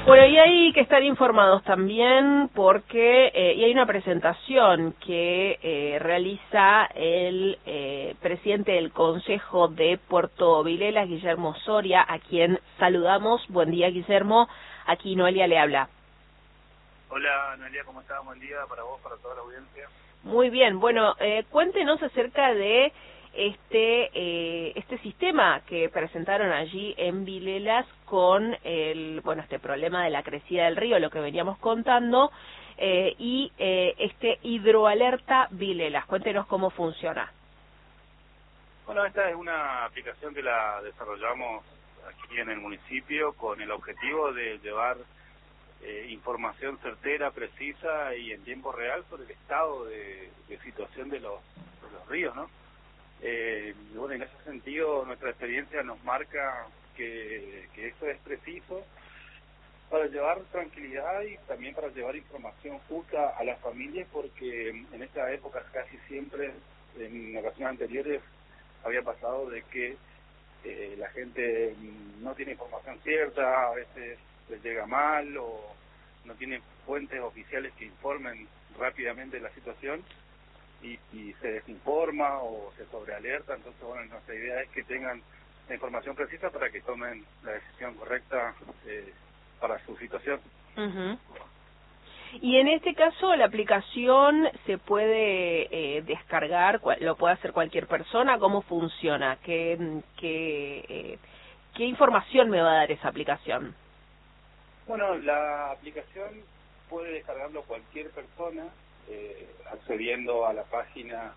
Bueno, y hay que estar informados también porque y hay una presentación que realiza el presidente del Consejo de Puerto Vilelas, Guillermo Soria, a quien saludamos. Buen día, Guillermo. Aquí Noelia le habla. Hola, Noelia, ¿cómo estás? Buen día para vos, para toda la audiencia. Muy bien. Bueno, cuéntenos acerca de este sistema que presentaron allí en Vilelas con este problema de la crecida del río, lo que veníamos contando, y este hidroalerta Vilelas. Cuéntenos cómo funciona. Bueno, esta es una aplicación que la desarrollamos aquí en el municipio con el objetivo de llevar información certera, precisa y en tiempo real sobre el estado de situación de los ríos, ¿no? Bueno, en ese sentido nuestra experiencia nos marca que eso es preciso para llevar tranquilidad y también para llevar información justa a las familias, porque en esta época casi siempre, en ocasiones anteriores, había pasado de que la gente no tiene información cierta, a veces les llega mal o no tienen fuentes oficiales que informen rápidamente la situación y se desinforma o se sobrealerta. Entonces, bueno, nuestra idea es que tengan la información precisa para que tomen la decisión correcta para su situación. Uh-huh. Y en este caso, la aplicación se puede descargar, lo puede hacer cualquier persona. ¿Cómo funciona? ¿Qué información me va a dar esa aplicación? Bueno, la aplicación puede descargarlo cualquier persona accediendo a la página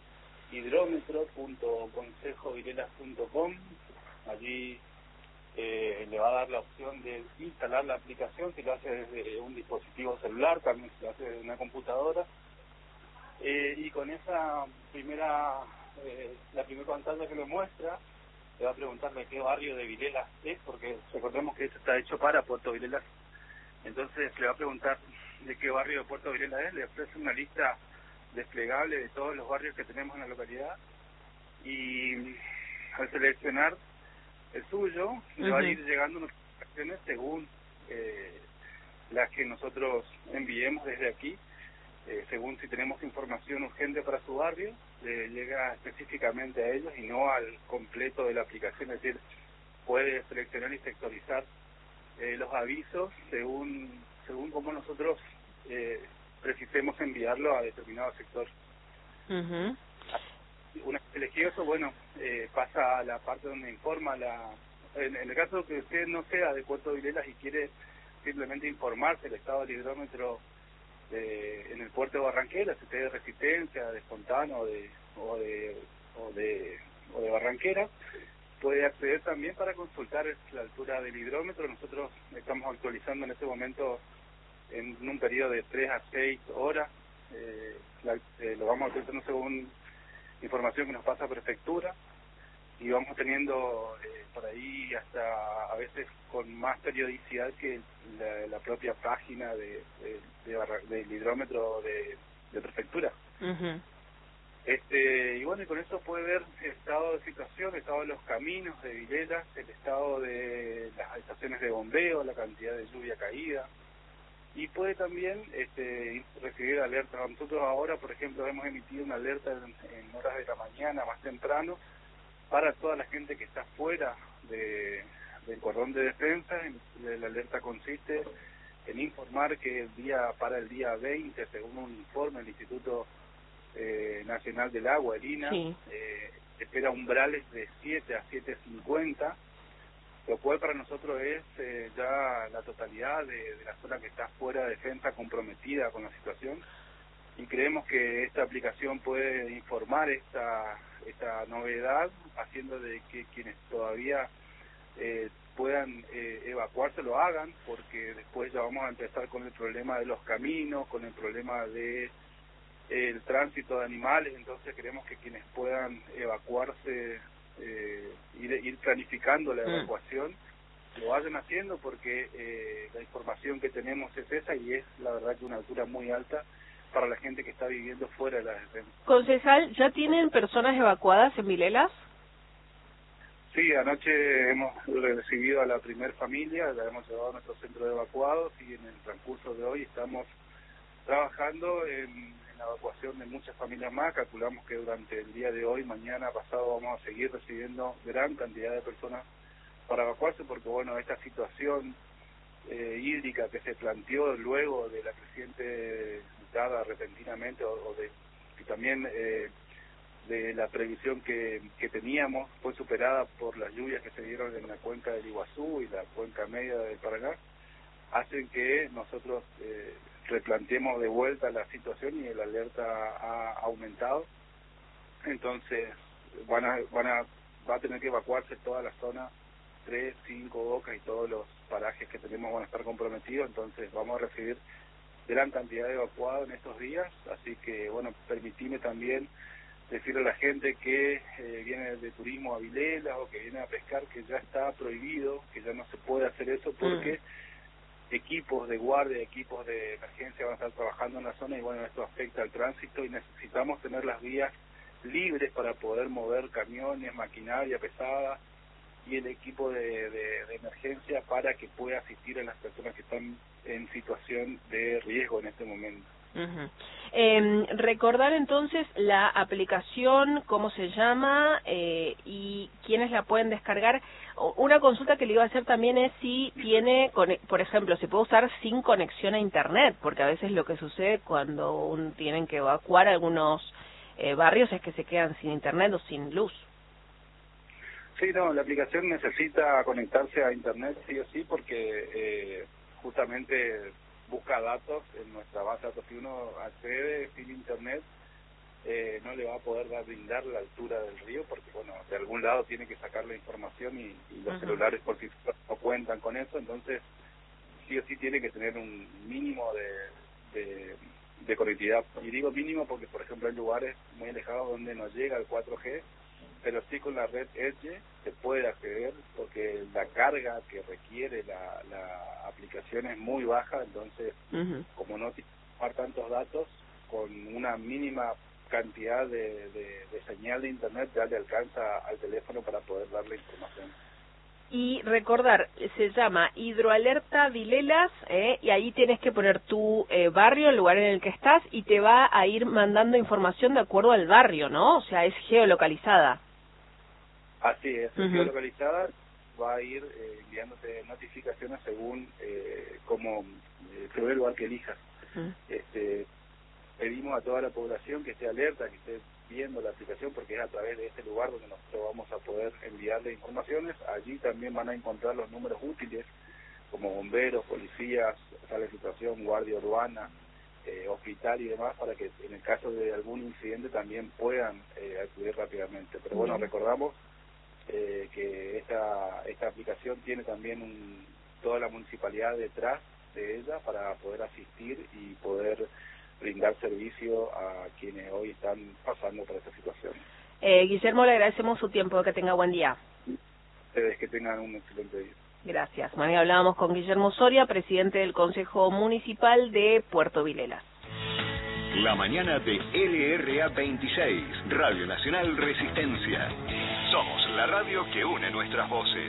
hidrometro.consejovilelas.com. Allí le va a dar la opción de instalar la aplicación, si lo hace desde un dispositivo celular, también si lo hace desde una computadora, y con esa la primera pantalla que le muestra, le va a preguntar de qué barrio de Vilelas es, porque recordemos que esto está hecho para Puerto Vilelas. Entonces le va a preguntar de qué barrio de Puerto Vilelas es, le ofrece una lista desplegable de todos los barrios que tenemos en la localidad, y al seleccionar el suyo, le va a ir llegando notificaciones según las que nosotros enviemos desde aquí, según si tenemos información urgente para su barrio, le llega específicamente a ellos y no al completo de la aplicación. Es decir, puede seleccionar y sectorizar los avisos según cómo nosotros precisemos enviarlo a determinado sector. Uh-huh. Una vez elegido eso, bueno, pasa a la parte donde informa en el caso que usted no sea de Puerto Vilelas y quiere simplemente informarse del estado del hidrómetro en el puerto de Barranquera, si usted es de Resistencia, de Fontana o de Barranquera, puede acceder también para consultar la altura del hidrómetro. Nosotros estamos actualizando en este momento en un periodo de 3 a 6 horas, lo vamos actualizando según información que nos pasa a prefectura, y vamos teniendo por ahí hasta a veces con más periodicidad que la propia página del hidrómetro de prefectura. Uh-huh. Y bueno, y con eso puede ver el estado de situación, el estado de los caminos de Vilelas, el estado de las estaciones de bombeo, la cantidad de lluvia caída, y puede también recibir alertas. Nosotros ahora, por ejemplo, hemos emitido una alerta en horas de la mañana, más temprano, para toda la gente que está fuera del cordón de defensa. La alerta consiste en informar que para el día 20, según un informe del Instituto Nacional del Agua, el INA, sí, espera umbrales de 7 a 7.50, lo cual para nosotros es ya la totalidad de la zona que está fuera de defensa comprometida con la situación, y creemos que esta aplicación puede informar esta novedad, haciendo de que quienes todavía puedan evacuarse lo hagan, porque después ya vamos a empezar con el problema de los caminos, con el problema de el tránsito de animales. Entonces queremos que quienes puedan evacuarse, ir planificando la evacuación, lo vayan haciendo, porque la información que tenemos es esa, y es la verdad que una altura muy alta para la gente que está viviendo fuera de la defensa. Concejal, ¿ya tienen personas evacuadas en Vilelas? Sí, anoche hemos recibido a la primer familia, la hemos llevado a nuestro centro de evacuados y en el transcurso de hoy estamos trabajando en la evacuación de muchas familias más. Calculamos que durante el día de hoy, mañana, pasado, vamos a seguir recibiendo gran cantidad de personas para evacuarse, porque bueno, esta situación hídrica que se planteó luego de la creciente dada repentinamente y también de la previsión que teníamos, fue superada por las lluvias que se dieron en la cuenca del Iguazú y la cuenca media del Paraná, hacen que nosotros replanteemos de vuelta la situación y el alerta ha aumentado. Entonces va a tener que evacuarse toda la zona 3, 5 Bocas y todos los parajes que tenemos van a estar comprometidos. Entonces vamos a recibir gran cantidad de evacuados en estos días, así que bueno, permitime también decirle a la gente que viene de turismo a Vilela o que viene a pescar que ya está prohibido, que ya no se puede hacer eso porque equipos de guardia, equipos de emergencia van a estar trabajando en la zona y bueno, esto afecta al tránsito y necesitamos tener las vías libres para poder mover camiones, maquinaria pesada y el equipo de emergencia para que pueda asistir a las personas que están en situación de riesgo en este momento. Recordar entonces la aplicación, cómo se llama y quiénes la pueden descargar. Una consulta que le iba a hacer también es si tiene, por ejemplo, se puede usar sin conexión a internet, porque a veces lo que sucede cuando tienen que evacuar algunos barrios es que se quedan sin internet o sin luz. Sí, no, la aplicación necesita conectarse a internet sí o sí porque justamente busca datos en nuestra base de datos. Si uno accede sin internet, no le va a poder brindar la altura del río porque, bueno, de algún lado tiene que sacar la información y los celulares por sí solos no cuentan con eso. Entonces, sí o sí tiene que tener un mínimo de conectividad. Y digo mínimo porque, por ejemplo, hay lugares muy alejados donde no llega el 4G, pero sí con la red Edge se puede acceder porque la carga que requiere la aplicación es muy baja, entonces como no tiene que tomar tantos datos, con una mínima cantidad de señal de internet ya le alcanza al teléfono para poder darle información. Y recordar, se llama Hidroalerta Vilelas, y ahí tienes que poner tu barrio, el lugar en el que estás, y te va a ir mandando información de acuerdo al barrio, ¿no? O sea, es geolocalizada. Así es, geolocalizada, va a ir enviándote notificaciones según como el lugar que elijas. Pedimos a toda la población que esté alerta, que esté viendo la aplicación, porque es a través de este lugar donde nosotros vamos a poder enviarle informaciones. Allí también van a encontrar los números útiles, como bomberos, policías, sala de situación, guardia urbana, hospital y demás, para que en el caso de algún incidente también puedan acudir rápidamente. Pero bueno, recordamos que esta aplicación tiene también toda la municipalidad detrás de ella para poder asistir y poder brindar servicio a quienes hoy están pasando por esta situación. Guillermo, le agradecemos su tiempo, que tenga buen día. Ustedes que tengan un excelente día. Gracias. Mañana hablábamos con Guillermo Soria, presidente del Consejo Municipal de Puerto Vilelas. La mañana de LRA 26, Radio Nacional Resistencia. Somos la radio que une nuestras voces.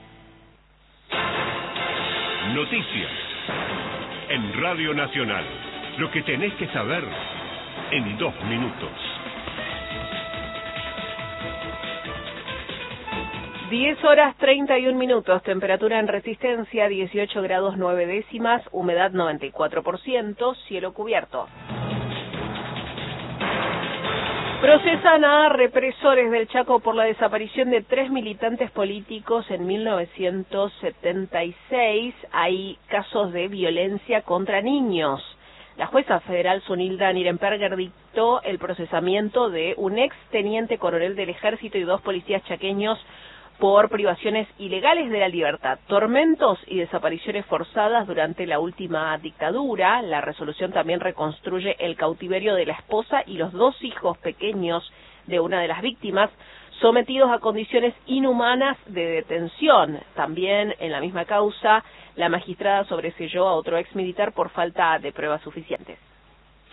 Noticias en Radio Nacional. Lo que tenés que saber en 2 minutos. 10:31, temperatura en Resistencia 18 grados 9 décimas, humedad 94%, cielo cubierto. Procesan a represores del Chaco por la desaparición de 3 militantes políticos en 1976. Hay casos de violencia contra niños. La jueza federal Zunilda Nirenberger dictó el procesamiento de un ex teniente coronel del Ejército y 2 policías chaqueños por privaciones ilegales de la libertad, tormentos y desapariciones forzadas durante la última dictadura. La resolución también reconstruye el cautiverio de la esposa y los 2 hijos pequeños de una de las víctimas, sometidos a condiciones inhumanas de detención. También en la misma causa, la magistrada sobreseyó a otro exmilitar por falta de pruebas suficientes.